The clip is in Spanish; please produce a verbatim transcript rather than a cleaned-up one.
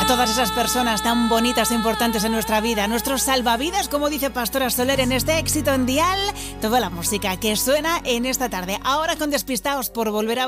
a todas esas personas tan bonitas e importantes en nuestra vida, nuestros salvavidas, como dice Pastora Soler en este Éxito en Dial, toda la música que suena en esta tarde. Ahora con Despistaos por volver a